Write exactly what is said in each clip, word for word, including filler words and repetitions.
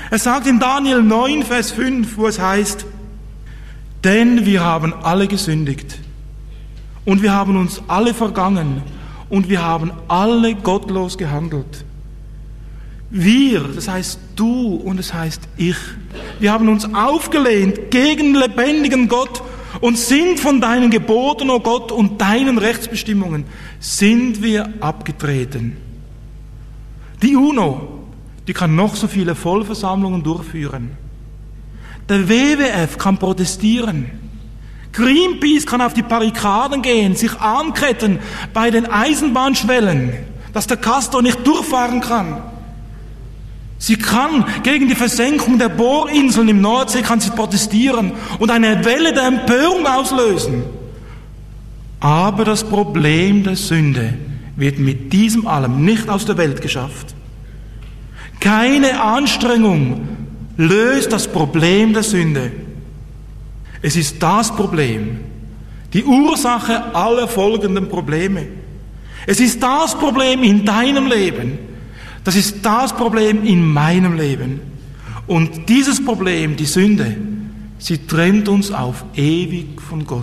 Er sagt in Daniel neun, Vers fünf, wo es heißt, denn wir haben alle gesündigt und wir haben uns alle vergangen und wir haben alle gottlos gehandelt. Wir, das heißt du und das heißt ich, wir haben uns aufgelehnt gegen den lebendigen Gott und sind von deinen Geboten, o Gott, und deinen Rechtsbestimmungen sind wir abgetreten. Die UNO, die kann noch so viele Vollversammlungen durchführen. Der W W F kann protestieren. Greenpeace kann auf die Barrikaden gehen, sich anketten bei den Eisenbahnschwellen, dass der Castor nicht durchfahren kann. Sie kann gegen die Versenkung der Bohrinseln im Nordsee kann sie protestieren und eine Welle der Empörung auslösen. Aber das Problem der Sünde wird mit diesem allem nicht aus der Welt geschafft. Keine Anstrengung löst das Problem der Sünde. Es ist das Problem, die Ursache aller folgenden Probleme. Es ist das Problem in deinem Leben. Das ist das Problem in meinem Leben. Und dieses Problem, die Sünde, sie trennt uns auf ewig von Gott.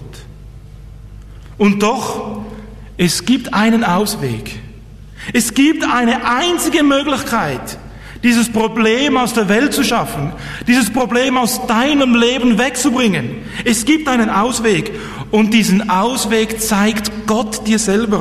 Und doch, es gibt einen Ausweg. Es gibt eine einzige Möglichkeit, dieses Problem aus der Welt zu schaffen, dieses Problem aus deinem Leben wegzubringen. Es gibt einen Ausweg und diesen Ausweg zeigt Gott dir selber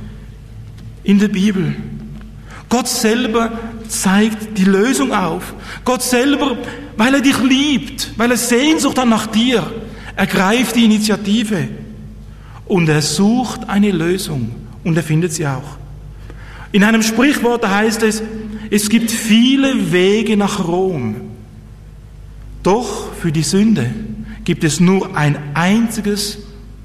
in der Bibel. Gott selber zeigt die Lösung auf. Gott selber, weil er dich liebt, weil er Sehnsucht hat nach dir, ergreift die Initiative und er sucht eine Lösung und er findet sie auch. In einem Sprichwort heißt es, es gibt viele Wege nach Rom. Doch für die Sünde gibt es nur ein einziges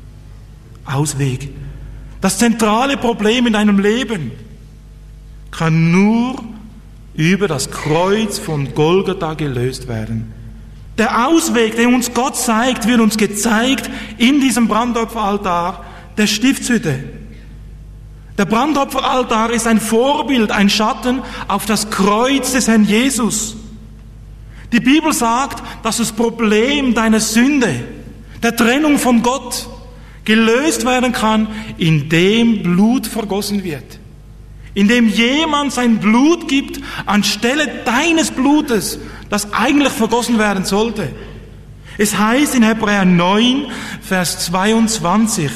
Ausweg. Das zentrale Problem in deinem Leben kann nur über das Kreuz von Golgatha gelöst werden. Der Ausweg, den uns Gott zeigt, wird uns gezeigt in diesem Brandopferaltar der Stiftshütte. Der Brandopferaltar ist ein Vorbild, ein Schatten auf das Kreuz des Herrn Jesus. Die Bibel sagt, dass das Problem deiner Sünde, der Trennung von Gott, gelöst werden kann, indem Blut vergossen wird. Indem jemand sein Blut gibt anstelle deines Blutes, das eigentlich vergossen werden sollte. Es heißt in Hebräer neun, Vers zweiundzwanzig,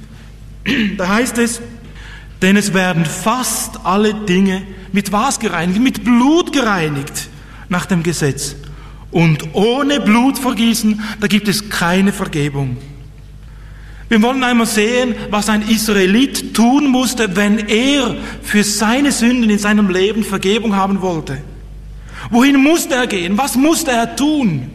da heißt es, denn es werden fast alle Dinge mit was gereinigt? Mit Blut gereinigt nach dem Gesetz. Und ohne Blutvergießen, da gibt es keine Vergebung. Wir wollen einmal sehen, was ein Israelit tun musste, wenn er für seine Sünden in seinem Leben Vergebung haben wollte. Wohin musste er gehen? Was musste er tun?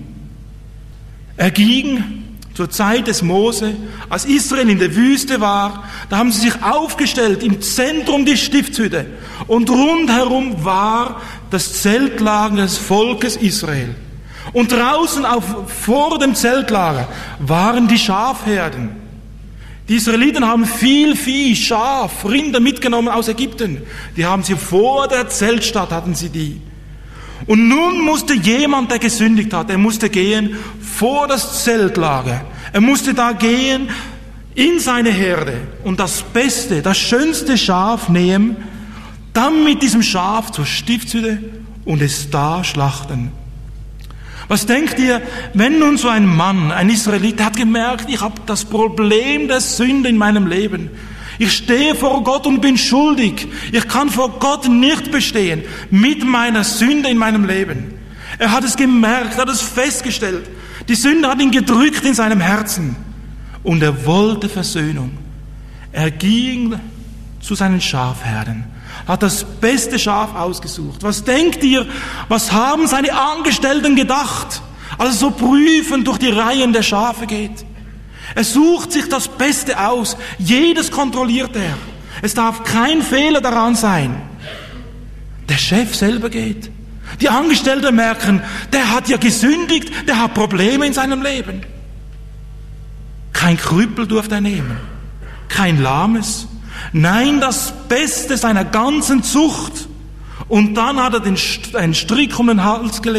Er ging zur Zeit des Mose, als Israel in der Wüste war, da haben sie sich aufgestellt im Zentrum der Stiftshütte und rundherum war das Zeltlager des Volkes Israel. Und draußen auf, vor dem Zeltlager waren die Schafherden. Die Israeliten haben viel Vieh, Schaf, Rinder mitgenommen aus Ägypten. Die haben sie vor der Zeltstadt, hatten sie die. Und nun musste jemand, der gesündigt hat, er musste gehen vor das Zeltlager. Er musste da gehen in seine Herde und das beste, das schönste Schaf nehmen, dann mit diesem Schaf zur Stiftshütte und es da schlachten. Was denkt ihr, wenn nun so ein Mann, ein Israelit, der hat gemerkt, ich habe das Problem der Sünde in meinem Leben. Ich stehe vor Gott und bin schuldig. Ich kann vor Gott nicht bestehen mit meiner Sünde in meinem Leben. Er hat es gemerkt, er hat es festgestellt. Die Sünde hat ihn gedrückt in seinem Herzen. Und er wollte Versöhnung. Er ging zu seinen Schafherden, hat das beste Schaf ausgesucht. Was denkt ihr, was haben seine Angestellten gedacht, als er so prüfend durch die Reihen der Schafe geht? Er sucht sich das Beste aus. Jedes kontrolliert er. Es darf kein Fehler daran sein. Der Chef selber geht. Die Angestellten merken, der hat ja gesündigt, der hat Probleme in seinem Leben. Kein Krüppel durfte er nehmen. Kein Lahmes. Nein, das Beste seiner ganzen Zucht. Und dann hat er den einen Strick um den Hals gelegt.